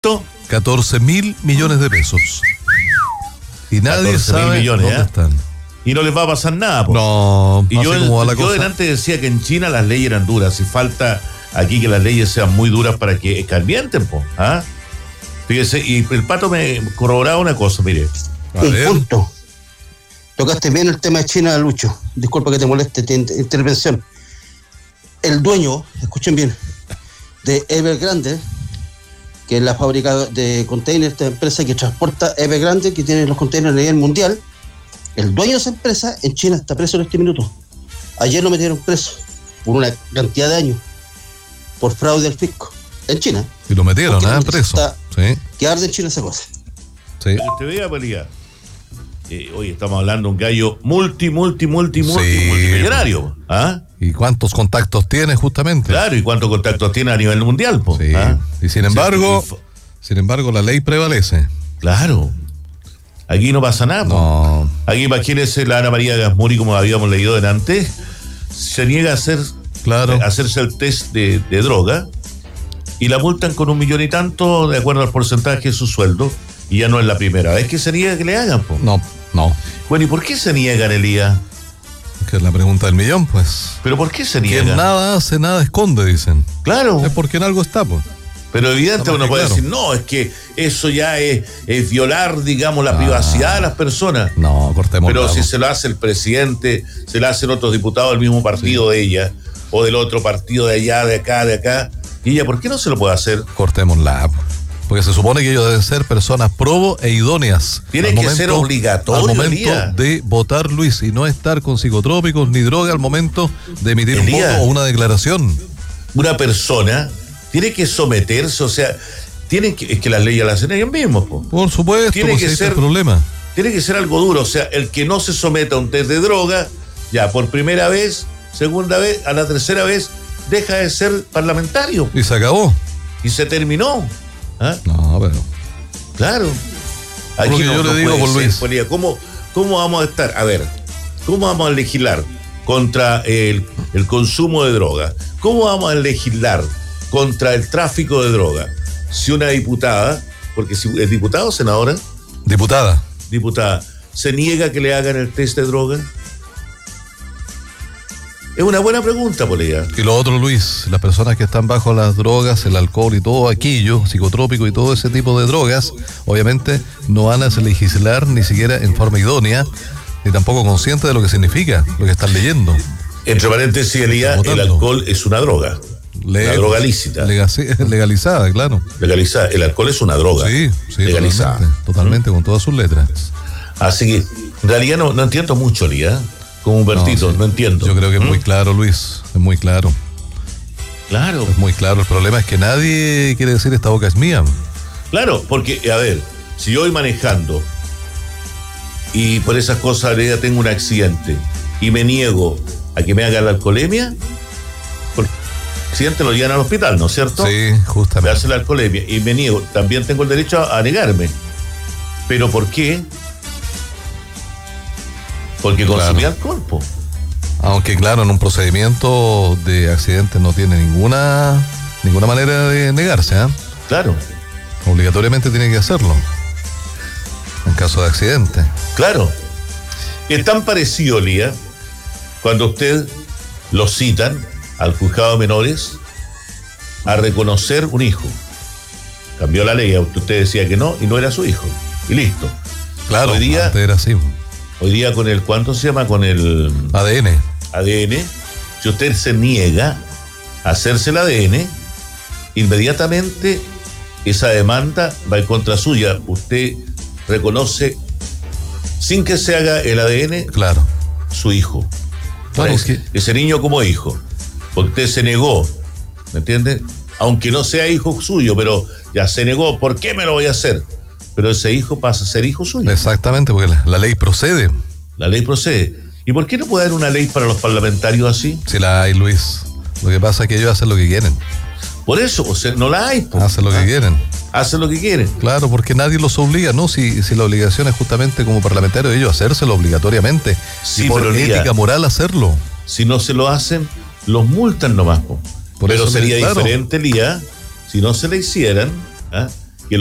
14.000 millones de pesos. Y nadie sabe millones, dónde están. Y no les va a pasar nada, po. No, y yo delante decía que en China las leyes eran duras. Si falta aquí que las leyes sean muy duras para que escarmienten, po. ¿Ah? Fíjese, y el Pato me corroboraba una cosa, mire. Un punto. Tocaste bien el tema de China, Lucho. Disculpa que te moleste tu intervención. El dueño, escuchen bien, de Evergrande, que es la fábrica de containers, esta empresa que transporta Evergrande, que tiene los containers a nivel mundial, el dueño de esa empresa en China está preso en este minuto. Ayer lo metieron preso por una cantidad de años por fraude al fisco en China. Y lo metieron, preso. Sí. Que arde en China esa cosa. Sí. Te veía, María. Hoy estamos hablando de un gallo multimillonario. ¿Ah? ¿Y cuántos contactos tiene justamente? Claro, ¿y cuántos contactos tiene a nivel mundial? Po? Sí. ¿Ah? Y sin embargo, la ley prevalece. Claro. Aquí no pasa nada. No. Aquí, imagínense, la Ana María Gasmuri, como habíamos leído delante, se niega a hacerse el test de droga y la multan con 1 millón y tanto de acuerdo al porcentaje de su sueldo. Y ya no es la primera vez que se niega que le hagan, po. No. Bueno, ¿y por qué se niegan, Elías? Que es la pregunta del millón, pues. ¿Pero por qué se niegan? Quien nada hace, nada esconde, dicen. Claro. Es porque en algo está, pues. Pero evidente uno puede decir, no, es que eso ya es violar, digamos, la privacidad de las personas. No, cortemos. Pero si se lo hace el presidente, se lo hacen otros diputados del mismo partido de ella, o del otro partido de allá, de acá, y ella, ¿por qué no se lo puede hacer? Cortémosla. Porque se supone que ellos deben ser personas probo e idóneas. Tiene que ser obligatorio al momento de votar, Luis, y no estar con psicotrópicos ni droga al momento de emitir un voto o una declaración. Una persona tiene que someterse, o sea, es que las leyes las hacen ellos mismos, po. Por supuesto, tiene que ser el problema. Tiene que ser algo duro, o sea, el que no se someta a un test de droga, ya por primera vez, segunda vez, a la tercera vez, deja de ser parlamentario. Y se acabó. Y se terminó. ¿Ah? No, pero... Claro. Aquí yo le digo, por Luis. ¿Cómo vamos a estar? A ver, ¿cómo vamos a legislar contra el consumo de droga? ¿Cómo vamos a legislar contra el tráfico de droga? Si una diputada, porque si es diputada o senadora. Diputada, ¿se niega que le hagan el test de droga? Es una buena pregunta, Polía. Y lo otro, Luis, las personas que están bajo las drogas, el alcohol y todo aquello, psicotrópico y todo ese tipo de drogas, obviamente no van a legislar ni siquiera en forma idónea, ni tampoco consciente de lo que significa, lo que están leyendo. Entre paréntesis, Elías, el alcohol es una droga. Una droga lícita. Legalizada, claro. Legalizada. El alcohol es una droga. Sí, legalizada. Totalmente, con todas sus letras. Así que, en realidad no entiendo mucho, Elías. Como un Bertito, no entiendo. Yo creo que es muy claro, Luis, es muy claro. Claro. Es muy claro, el problema es que nadie quiere decir esta boca es mía. Claro, porque, a ver, si yo voy manejando y por esas cosas ya tengo un accidente y me niego a que me haga la alcoholemia, porque el accidente lo llevan al hospital, ¿no es cierto? Sí, justamente. Me hace la alcoholemia y me niego, también tengo el derecho a negarme. ¿Pero por qué? Porque consumía alcohol, po. Aunque claro, en un procedimiento de accidente no tiene ninguna manera de negarse, ¿eh? Claro. Obligatoriamente tiene que hacerlo. En caso de accidente. Claro. Es tan parecido, Lía, cuando usted lo citan al juzgado de menores a reconocer un hijo. Cambió la ley, usted decía que no, y no era su hijo. Y listo. Claro, hoy día antes era así. Hoy día con el, ¿cuánto se llama? Con el ADN. Si usted se niega a hacerse el ADN, inmediatamente esa demanda va en contra suya. Usted reconoce, sin que se haga el ADN, claro, su hijo. Claro, ese niño como hijo. Porque usted se negó, ¿me entiende? Aunque no sea hijo suyo, pero ya se negó. ¿Por qué me lo voy a hacer? Pero ese hijo pasa a ser hijo suyo. Exactamente, porque la ley procede. La ley procede. ¿Y por qué no puede haber una ley para los parlamentarios así? Sí la hay, Luis. Lo que pasa es que ellos hacen lo que quieren. Por eso, o sea, no la hay. Hacen lo que quieren. Hacen lo que quieren. Claro, porque nadie los obliga, ¿no? Si la obligación es justamente como parlamentario de ellos hacérselo obligatoriamente. Sí, y por pero ética moral hacerlo. Si no se lo hacen, los multan nomás. Pero sería diferente, Lía, si no se le hicieran,